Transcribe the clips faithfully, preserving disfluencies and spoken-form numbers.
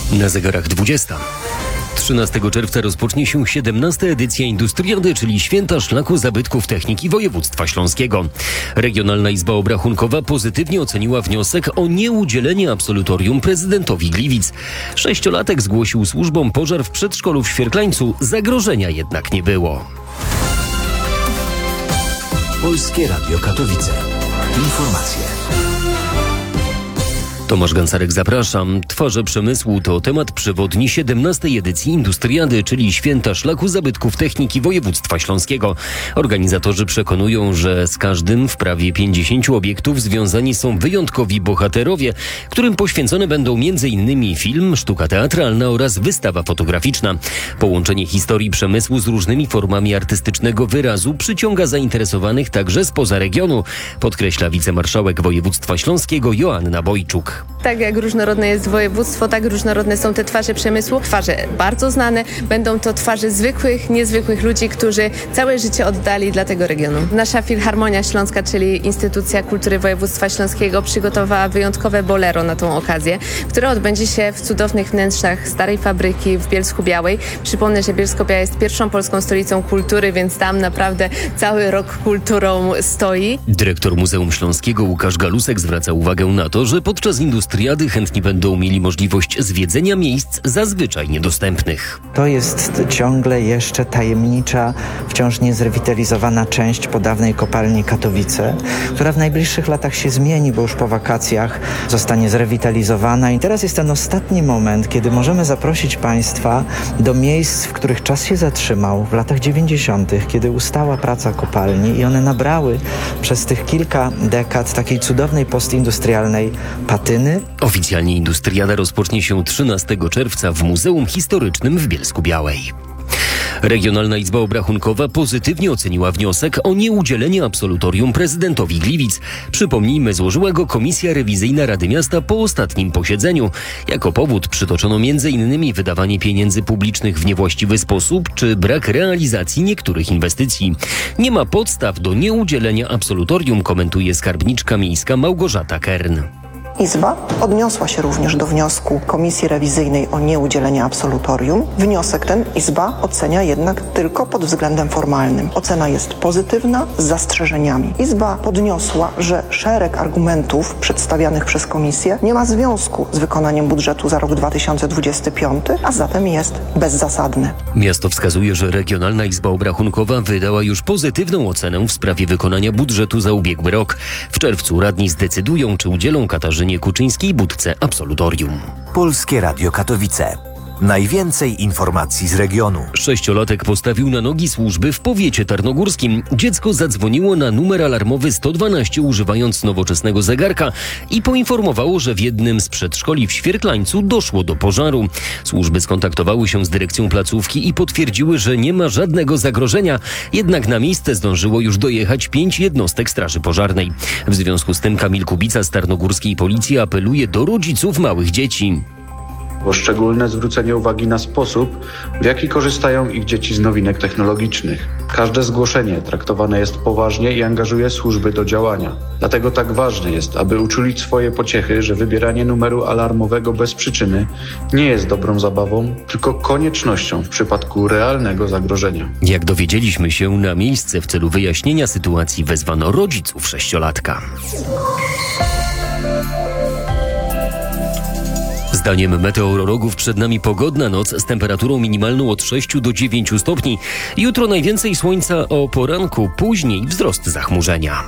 Na zegarach dwudziesta. trzynastego czerwca rozpocznie się siedemnasta edycja Industriady, czyli Święta Szlaku Zabytków Techniki Województwa Śląskiego. Regionalna Izba Obrachunkowa pozytywnie oceniła wniosek o nieudzielenie absolutorium prezydentowi Gliwic. Sześciolatek zgłosił służbom pożar w przedszkolu w Świerklańcu. Zagrożenia jednak nie było. Polskie Radio Katowice. Informacje. Tomasz Gancarek, zapraszam. Twarze przemysłu to temat przewodni siedemnastej edycji Industriady, czyli Święta Szlaku Zabytków Techniki Województwa Śląskiego. Organizatorzy przekonują, że z każdym w prawie pięćdziesięciu obiektów związani są wyjątkowi bohaterowie, którym poświęcone będą m.in. film, sztuka teatralna oraz wystawa fotograficzna. Połączenie historii przemysłu z różnymi formami artystycznego wyrazu przyciąga zainteresowanych także spoza regionu, podkreśla wicemarszałek województwa śląskiego Joanna Bojczuk. Tak jak różnorodne jest województwo, tak różnorodne są te twarze przemysłu. Twarze bardzo znane, będą to twarze zwykłych, niezwykłych ludzi, którzy całe życie oddali dla tego regionu. Nasza Filharmonia Śląska, czyli Instytucja Kultury Województwa Śląskiego, przygotowała wyjątkowe bolero na tą okazję, które odbędzie się w cudownych wnętrzach starej fabryki w Bielsku-Białej. Przypomnę, że Bielsko-Biała jest pierwszą polską stolicą kultury, więc tam naprawdę cały rok kulturą stoi. Dyrektor Muzeum Śląskiego Łukasz Galusek zwraca uwagę na to, że podczas Industriady chętni będą mieli możliwość zwiedzenia miejsc zazwyczaj niedostępnych. To jest ciągle jeszcze tajemnicza, wciąż niezrewitalizowana część po dawnej kopalni Katowice, która w najbliższych latach się zmieni, bo już po wakacjach zostanie zrewitalizowana. I teraz jest ten ostatni moment, kiedy możemy zaprosić Państwa do miejsc, w których czas się zatrzymał w latach dziewięćdziesiątych, kiedy ustała praca kopalni i one nabrały przez tych kilka dekad takiej cudownej postindustrialnej patyny. Oficjalnie Industriada rozpocznie się trzynastego czerwca w Muzeum Historycznym w Bielsku-Białej. Regionalna Izba Obrachunkowa pozytywnie oceniła wniosek o nieudzielenie absolutorium prezydentowi Gliwic. Przypomnijmy, złożyła go Komisja Rewizyjna Rady Miasta po ostatnim posiedzeniu. Jako powód przytoczono m.in. wydawanie pieniędzy publicznych w niewłaściwy sposób czy brak realizacji niektórych inwestycji. Nie ma podstaw do nieudzielenia absolutorium, komentuje skarbniczka miejska Małgorzata Kern. Izba odniosła się również do wniosku Komisji Rewizyjnej o nieudzielenie absolutorium. Wniosek ten Izba ocenia jednak tylko pod względem formalnym. Ocena jest pozytywna z zastrzeżeniami. Izba podniosła, że szereg argumentów przedstawianych przez Komisję nie ma związku z wykonaniem budżetu za rok dwa tysiące dwudziesty piąty, a zatem jest bezzasadny. Miasto wskazuje, że Regionalna Izba Obrachunkowa wydała już pozytywną ocenę w sprawie wykonania budżetu za ubiegły rok. W czerwcu radni zdecydują, czy udzielą Katarzynie Kuczyńskiej-Budce absolutorium. Polskie Radio Katowice. Najwięcej informacji z regionu. Sześciolatek postawił na nogi służby w powiecie tarnogórskim. Dziecko zadzwoniło na numer alarmowy sto dwanaście używając nowoczesnego zegarka i poinformowało, że w jednym z przedszkoli w Świerklańcu doszło do pożaru. Służby skontaktowały się z dyrekcją placówki i potwierdziły, że nie ma żadnego zagrożenia. Jednak na miejsce zdążyło już dojechać pięć jednostek straży pożarnej. W związku z tym Kamil Kubica z tarnogórskiej policji apeluje do rodziców małych dzieci. O szczególne zwrócenie uwagi na sposób, w jaki korzystają ich dzieci z nowinek technologicznych. Każde zgłoszenie traktowane jest poważnie i angażuje służby do działania. Dlatego tak ważne jest, aby uczulić swoje pociechy, że wybieranie numeru alarmowego bez przyczyny nie jest dobrą zabawą, tylko koniecznością w przypadku realnego zagrożenia. Jak dowiedzieliśmy się, na miejsce w celu wyjaśnienia sytuacji wezwano rodziców sześciolatka. Zdaniem meteorologów przed nami pogodna noc z temperaturą minimalną od sześciu do dziewięciu stopni. Jutro najwięcej słońca o poranku, później wzrost zachmurzenia.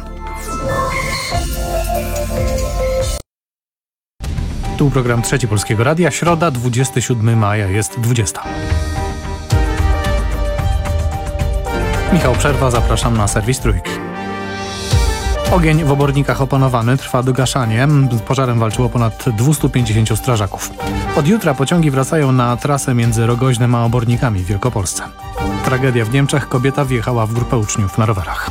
Tu program Trzeci Polskiego Radia, środa, dwudziestego siódmego maja, jest dwudziesta. Michał Przerwa, zapraszam na serwis Trójki. Ogień w Obornikach opanowany, trwa dogaszanie. Z pożarem walczyło ponad dwieście pięćdziesięciu strażaków. Od jutra pociągi wracają na trasę między Rogoźnem a Obornikami w Wielkopolsce. Tragedia w Niemczech. Kobieta wjechała w grupę uczniów na rowerach.